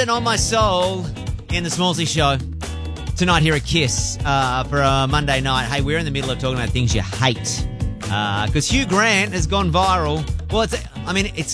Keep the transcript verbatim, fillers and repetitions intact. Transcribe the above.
it on my soul in the Smallsy Show. Tonight here at Kiss uh, for a Monday night. Hey, we're in the middle of talking about things you hate. Because uh, Hugh Grant has gone viral. Well, it's, I mean, it's